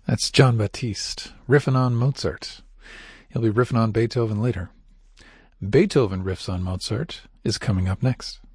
That's John Batiste, riffing on Mozart. He'll be riffing on Beethoven later. Beethoven riffs on Mozart is coming up next.